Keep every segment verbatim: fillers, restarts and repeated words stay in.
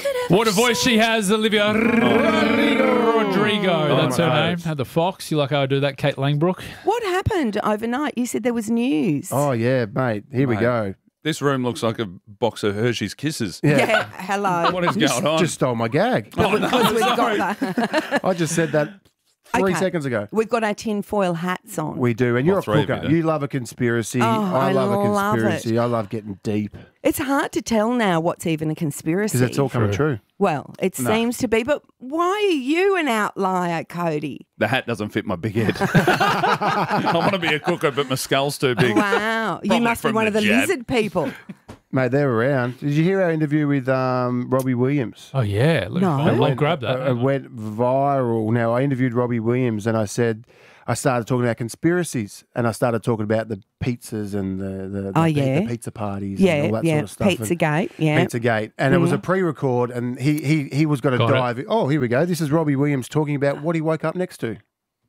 What a voice she has, Olivia Rodrigo. That's her name. Had the Fox. You like how I do that, Kate Langbrook? What happened overnight? You said there was news. Oh, yeah, mate. Here we Mate. go. This room looks like a box of Hershey's Kisses. Yeah. Yeah, hello. What is going on? Just stole my gag. Oh, no, Because we've sorry. got that. I just said that three Okay. seconds ago. We've got our tinfoil hats on. We do, and you're All a three of cooker. you do. You love a conspiracy. Oh, I I love a love conspiracy. it. I love getting deep It's hard to tell now what's even a conspiracy. because it's all coming true. Well, it No. seems to be, but why are you an outlier, Cody? The hat doesn't fit my big head. I want to be a cooker, but my skull's too big. Wow. You Probably must be from one the of the jab. lizard people. Mate, they're around. Did you hear our interview with um, Robbie Williams? Oh, yeah. Look, No. I'll, I'll It grab that. It, it went viral. Now, I interviewed Robbie Williams and I said, I started talking about conspiracies and I started talking about the pizzas and the, the, the, Oh, pi- yeah. the pizza parties Yeah, and all that yeah. sort of stuff. and- Pizzagate, yeah. Pizzagate. And it was a pre-record and he he, he was going to Got it. dive. Oh, here we go. This is Robbie Williams talking about what he woke up next to.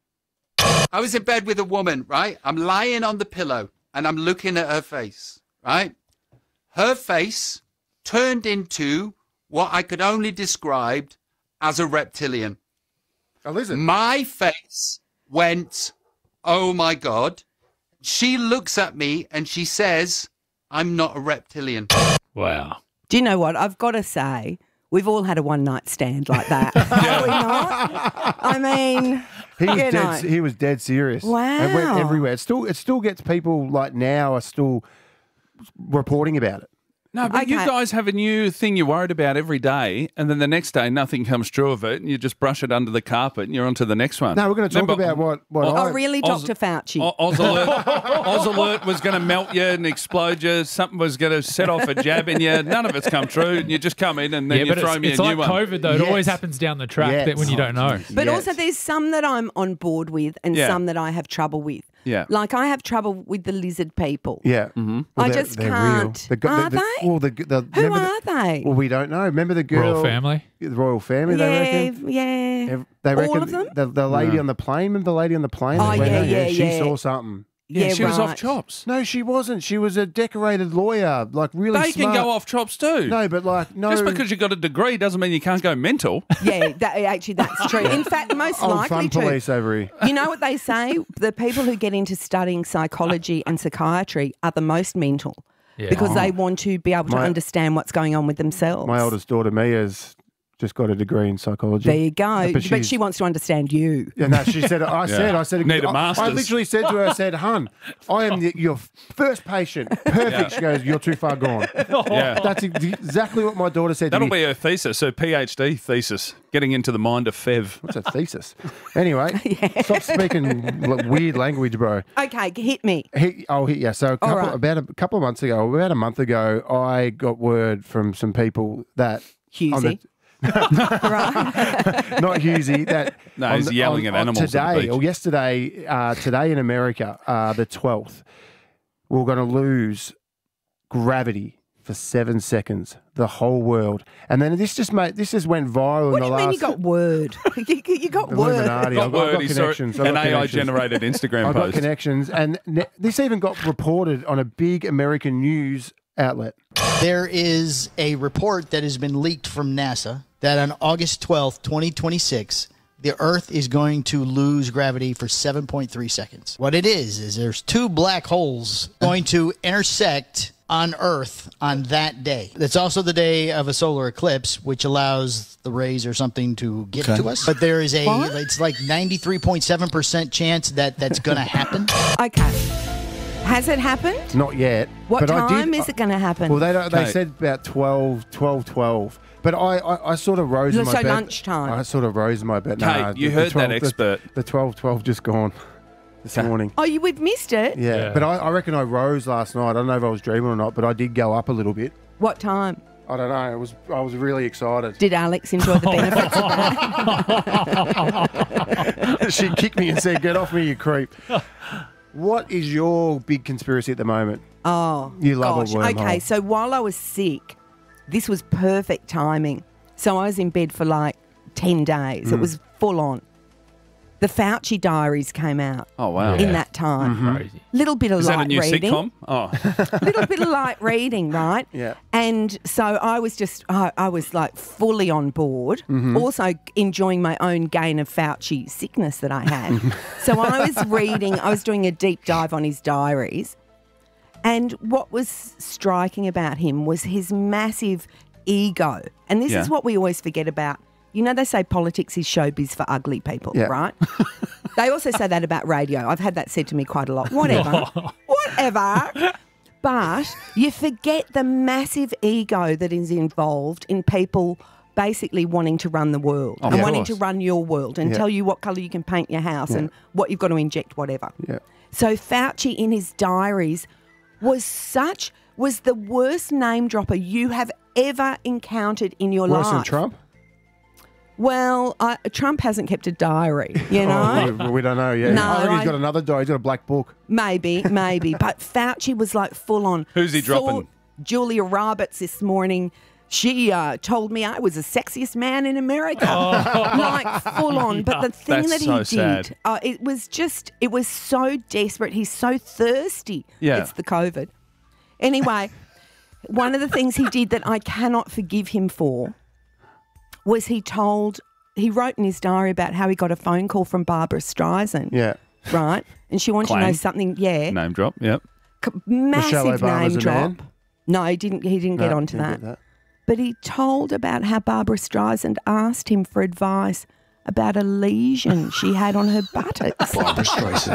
I was in bed with a woman, right? I'm lying on the pillow and I'm looking at her face, right? Her face turned into what I could only describe as a reptilian. Oh, listen. My face went, oh my God. She looks at me and she says, I'm not a reptilian. Wow. Do you know what? I've got to say, we've all had a one night stand like that. Have we not? I mean, He was you dead. know. He was dead serious. It went Wow. everywhere. It still it still gets people like now are still reporting about it. No, but you Okay. guys have a new thing you're worried about every day, and then the next day nothing comes true of it, and you just brush it under the carpet, and you're on to the next one. No, we're going to talk Remember- about what what Oh, I, Oh, really, Oz- Doctor Fauci? O- Oz Alert, Oz Alert was going to melt you and explode you. Something was going to set off a jab in you. None of it's come true. And you just come in and then Yeah, you but throw it's, me it's a like new one. COVID, though. It Yes. always happens down the track Yes. that when you don't know. But Yes. also, there's some that I'm on board with and Yeah. some that I have trouble with. Yeah. Like, I have trouble with the lizard people. Yeah, mm-hmm. I just can't. The, the, Are the, they? Well, the, the, Who remember are the, they? Well, we don't know. Remember the girl, Royal family. the royal family. They yeah, reckon. yeah. Ev- They reckon All of them? The, the lady on the plane. Remember the lady on the plane? Oh, that went yeah, out? yeah, She yeah. saw something. Yeah, Yeah, she was off right. chops. No, she wasn't. She was a decorated lawyer, like really They smart. can go off chops too. No, but like no. Just because you got a degree doesn't mean you can't go mental. Yeah, that, actually, that's true. In fact, most old likely fun to. police over here. You know what they say? The people who get into studying psychology and psychiatry are the most mental Yeah. because they want to be able to My- understand what's going on with themselves. My oldest daughter Mia's just got a degree in psychology. There you go. But But, she's- she wants to understand you. Yeah, no, she said. I said. I said. Need a I- I, master's. literally said to her, I said, "Hun, I am the, your first patient. Perfect." She goes, "You're too far gone." Yeah. That's ex- exactly what my daughter said. That'll to me. be her thesis, her PhD thesis, getting into the mind of Fev. What's a thesis? Anyway, stop speaking like, weird language, bro. Okay, hit me. He, I'll hit you. So a couple, right. about a couple of months ago, about a month ago, I got word from some people that on the- Husey. right. not Husey. That No, on he's the- yelling on- at on animals at the today beach. or yesterday. Uh, today in America, uh, the twelfth, we're going to lose gravity for seven seconds. The whole world, and then this just made this just went viral What in do the you mean last. you got word? you, you got word. Illuminati. Got I've got, I've word, got he saw connections. I've an got A I connections. generated Instagram I've got post. connections, and ne- this even got reported on a big American news outlet. There is a report that has been leaked from NASA that on August twelfth, twenty twenty-six, the Earth is going to lose gravity for seven point three seconds. What it is, is there's two black holes going to intersect on Earth on that day. That's also the day of a solar eclipse, which allows the rays or something to get to us. But there is a, What? it's like ninety-three point seven percent chance that that's going to happen. Okay. Has it happened? Not yet. What but I time did, is it going to happen? Well, they don't, they Okay. said about twelve, twelve, twelve. But I, I, I sort of rose in So my bed. lunchtime. I sort of rose in my bed. Kate, Nah, you the- heard the twelve, that expert. The, the twelve, twelve just gone this morning. oh, you we've missed it? Yeah, Yeah. but I, I reckon I rose last night. I don't know if I was dreaming or not, but I did go up a little bit. What time? I don't know. It was I was really excited. Did Alex enjoy the benefits of that? She kicked me and said, "Get off me, you creep." What is your big conspiracy at the moment? Oh, You love a gosh. wormhole. Okay, so while I was sick, this was perfect timing. So I was in bed for like ten days. Mm. It was full on. The Fauci Diaries came out Oh, wow. in that time. Crazy. Little bit of Is light that a new reading. sitcom? Oh, Little bit of light reading, right? Yeah. And so I was just, I, I was like fully on board. Also enjoying my own gain of Fauci sickness that I had. So I was reading, I was doing a deep dive on his diaries. And what was striking about him was his massive ego. And this Yeah. is what we always forget about. You know, they say politics is showbiz for ugly people, Yeah. right? They also say that about radio. I've had that said to me quite a lot. Whatever. Whatever. But you forget the massive ego that is involved in people basically wanting to run the world Of and wanting course. to run your world and Yeah. tell you what colour you can paint your house and what you've got to inject, whatever. Yeah. So Fauci in his diaries was such, was the worst name dropper you have ever encountered in your Worse life. than Trump? Well, I, Trump hasn't kept a diary, you know? Oh, we, we don't know yet. No, I think I- he's got another diary. He's got a black book. Maybe, maybe. But Fauci was like full on. Who's he Saw dropping? Julia Roberts this morning. She uh, told me I was the sexiest man in America. Like full on. But the thing That's that he so did, sad. Uh, it was just, it was so desperate. He's so thirsty. Yeah. It's the COVID. Anyway, one of the things he did that I cannot forgive him for was he told, he wrote in his diary about how he got a phone call from Barbara Streisand. Yeah. Right? And she wanted to know Clang. something, yeah. name drop. Yep. C- massive Michelle Obama's name a drop. man? No, he didn't he didn't get No, onto didn't that. get But he told about how Barbara Streisand asked him for advice about a lesion she had on her buttocks. Barbara Streisand.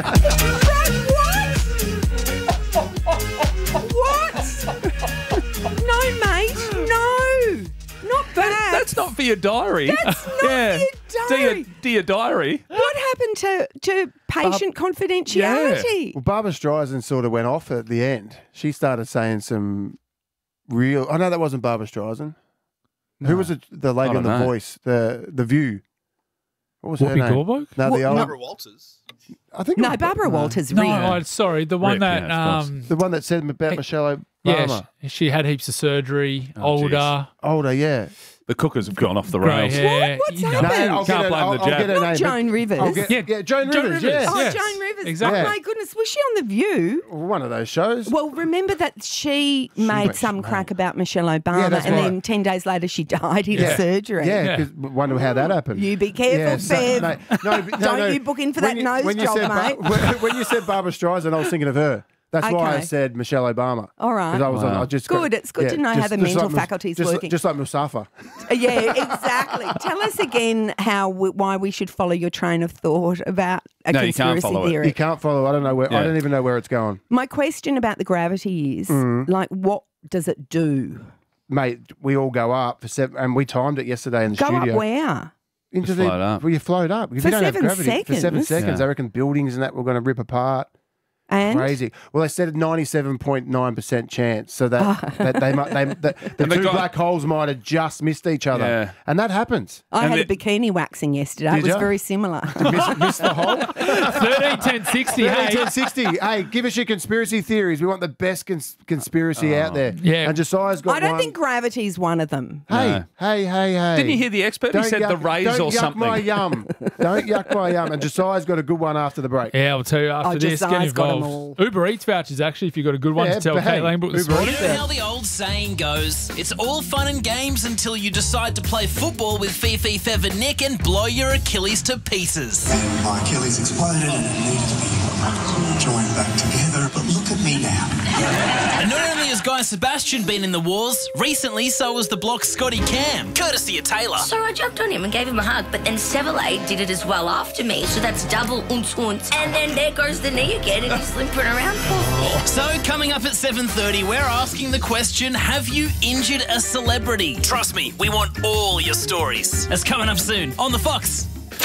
What? No, mate. No. Not bad. That's not for your diary. That's not yeah. for your diary. Dear, dear diary. What happened to, to patient confidentiality? Well, Barbara Streisand sort of went off at the end. She started saying some real. I know that wasn't Barbara Streisand. Who was it? The lady I on don't The know. Voice, the the View. What was her Whoopi name? Goldberg? No, the Well, old. no. Walters. I think. it No, was- Barbara Walters, No, Rick. oh, sorry, the one Rick, that yeah, of course. um, The one that said about Hey, Michelle Obama. yeah, she, she had heaps of surgery, Oh, older, Older, yeah. The cookers have gone off the grey rails. hair. What? What's you know. happened? No, I'll Can't get her- blame I'll- the I'll jab. get her Not name, but- Joan Rivers. I'll get, Yeah. yeah, Joan Joan Rivers. Rivers. Yeah. Oh, Yes, Joan Rivers. exactly. Oh, my goodness. Was she on The View? One of those shows. Well, remember that she made went- some mate. crack about Michelle Obama that's and right. then ten days later she died in Yeah. surgery. Yeah, Yeah. because wonder how that happened. You be careful, Yeah, so- Bev. mate, no, but- no, Don't no. you book in for When that you- nose when you job, said mate. Bar- when, when you said Barbara Streisand, I was thinking of her. That's why I Okay. said Michelle Obama. All right. 'Cause I was on, Wow. I just Good, it's good to know how the mental Mus- faculty's just, working. Just like Mustafa. Yeah, exactly. Tell us again how we, why we should follow your train of thought about a No, you can't conspiracy follow it. theory. You can't follow. I don't know where. Yeah. I don't even know where it's going, My question about the gravity is, Mm-hmm. like, what does it do? mate. We all go up for seven, and we timed it yesterday in the Go studio. up where? Into Just the float up. well, you float up. If For you don't seven have gravity for seven seconds? seconds, Yeah. I reckon buildings and that we're going to rip apart. And Crazy. Well, they said a ninety-seven point nine percent chance, so that, that they might, they, the, the And the two guy- black holes might have just missed each other, Yeah. and that happens. I And had a the- bikini waxing yesterday. Did it was ya? very similar. miss, miss the hole. thirteen ten sixty. Hey, ten sixty. Hey, give us your conspiracy theories. We want the best cons- conspiracy out there. Yeah. And Josiah's got I don't one. think gravity's one of them. Hey, No. hey, hey, hey. Didn't you hear the expert? He said the rays don't or yuck something. my yum. Don't yuck my yum. And Josiah's got a good one after the break. yeah, I'll tell you after Oh, this. Get Josiah's got 'em involved. Uber Eats vouchers, actually, if you've got a good one Yeah, to tell but hey, Kate Langbrook this Uber morning. Eats. You know how the old saying goes, it's all fun and games until you decide to play football with Fifi, Fev and Nick and blow your Achilles to pieces. And my Achilles exploded and it needed to be joined back together. But look at me now. And not only has Guy Sebastian been in the wars, recently so was the block's Scotty Cam, courtesy of Taylor. So I jumped on him and gave him a hug, but then Severlade did it as well after me, so that's double unce unce. And then there goes the knee again and he's limping around, poor thing. So coming up at seven thirty, we're asking the question, have you injured a celebrity? Trust me, we want all your stories. That's coming up soon on The Fox.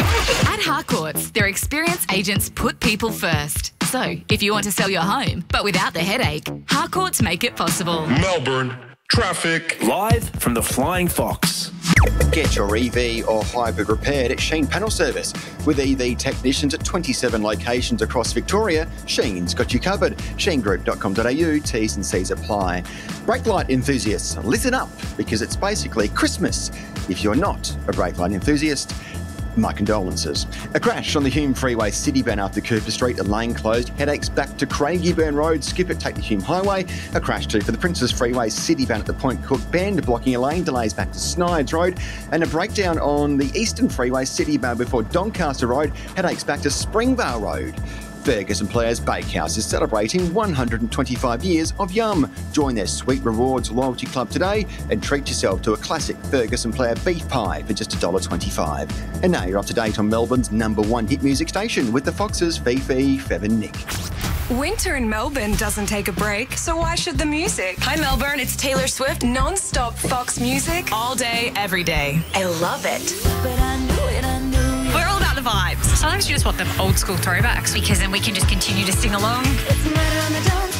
At Harcourts, their experienced agents put people first. So, if you want to sell your home, but without the headache, Harcourts make it possible. Melbourne. Traffic. Live from the Flying Fox. Get your E V or hybrid repaired at Sheen Panel Service. With E V technicians at twenty-seven locations across Victoria, Sheen's got you covered. sheen group dot com dot a u, T's and C's apply. Brake light enthusiasts, listen up, because it's basically Christmas if you're not a brake light enthusiast. My condolences. A crash on the Hume Freeway Citybound after Cooper Street, a lane closed. Headaches back to Craigieburn Road. Skip it, take the Hume Highway. A crash too for the Princes Freeway Citybound at the Point Cook Bend, blocking a lane. Delays back to Snides Road. And a breakdown on the Eastern Freeway Citybound before Doncaster Road. Headaches back to Springvale Road. Ferguson Players Bakehouse is celebrating one hundred twenty-five years of Yum. Join their Sweet Rewards loyalty club today and treat yourself to a classic Ferguson Player beef pie for just one dollar twenty-five. And now you're up to date on Melbourne's number one hit music station with the Foxes, Fifi, Fev and Nick. Winter in Melbourne doesn't take a break, so why should the music? Hi Melbourne, it's Taylor Swift, non-stop Fox music. All day, every day. I love it. But I knew it, I knew it. We're all about the vibes. Sometimes you just want them old school throwbacks because then we can just continue to sing along. It's murder on the dance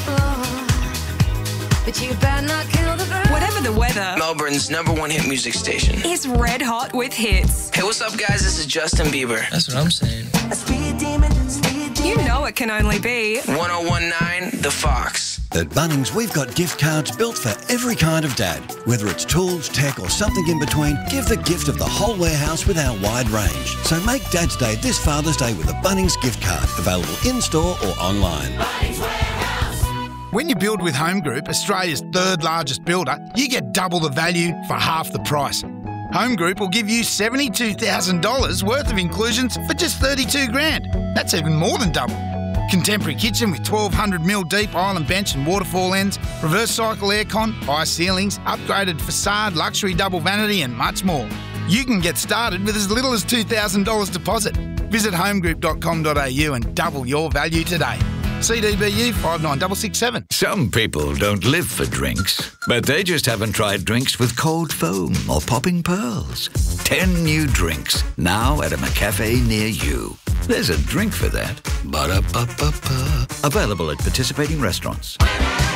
floor, but you better not kill the groove. Whatever the weather, Melbourne's number one hit music station is red hot with hits. Hey, what's up, guys? This is Justin Bieber. That's what I'm saying. A speed demon, speed demon. You know it can only be one oh one nine The Fox. At Bunnings, we've got gift cards built for every kind of dad. Whether it's tools, tech or something in between, give the gift of the whole warehouse with our wide range. So make Dad's Day this Father's Day with a Bunnings gift card, available in-store or online. Bunnings Warehouse. When you build with Home Group, Australia's third largest builder, you get double the value for half the price. Home Group will give you seventy-two thousand dollars worth of inclusions for just thirty-two grand. That's even more than double. Contemporary kitchen with twelve hundred mil deep island bench and waterfall ends, reverse cycle aircon, high ceilings, upgraded facade, luxury double vanity and much more. You can get started with as little as two thousand dollars deposit. Visit homegroup dot com dot a u and double your value today. C D B U five nine six six seven. Some people don't live for drinks, but they just haven't tried drinks with cold foam or popping pearls. Ten new drinks, now at a McCafe near you. There's a drink for that. Ba-da-ba-ba-ba. Available at participating restaurants.